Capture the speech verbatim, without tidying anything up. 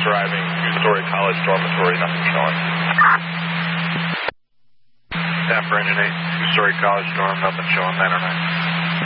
arriving, two-story college dormitory, nothing showing. Staff for engine eight, two-story college dorm, nothing showing, nine oh nine.